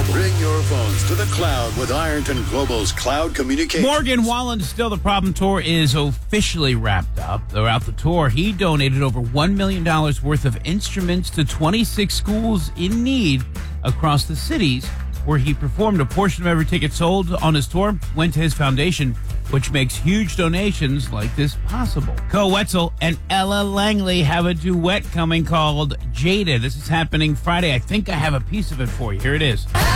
Bring your phones to the cloud with Ironton Global's cloud communication. Morgan Wallen, Still the Problem tour is officially wrapped up. Throughout the tour, he donated over $1 million worth of instruments to 26 schools in need across the cities where he performed. A portion of every ticket sold on his tour went to his foundation, which makes huge donations like this possible. Co Wetzel and Ella Langley have a duet coming called Jaded. This is happening Friday. I think I have a piece of it for you. Here it is.